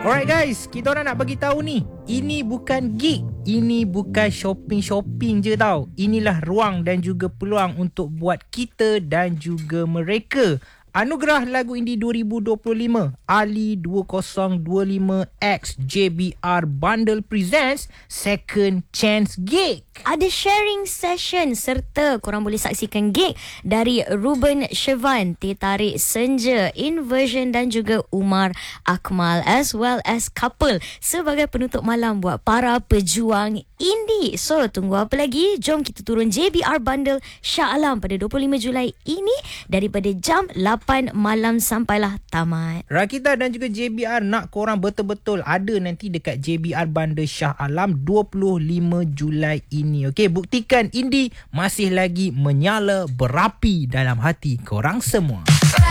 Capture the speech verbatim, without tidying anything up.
Alright guys, kita orang nak bagi tahu ni, ini bukan gig, ini bukan shopping-shopping je tau. Inilah ruang dan juga peluang untuk buat kita dan juga mereka. Anugerah Lagu Indie dua ribu dua puluh lima Ali dua kosong dua lima X J B R Bundle presents Second Chance Gig. Ada sharing session serta korang boleh saksikan gig dari Ruben Sivan, Teh Tarik Senja, Inversion dan juga Umar Akmal as well as Couple sebagai penutup malam buat para pejuang indie. So, tunggu apa lagi? Jom kita turun J B R Bundle Shah Alam pada dua puluh lima Julai ini daripada jam lapan malam sampailah tamat. Rakita dan juga J B R nak korang betul-betul ada nanti dekat J B R Bundle Shah Alam dua puluh lima Julai ini. Okey, buktikan indie masih lagi menyala berapi dalam hati korang semua.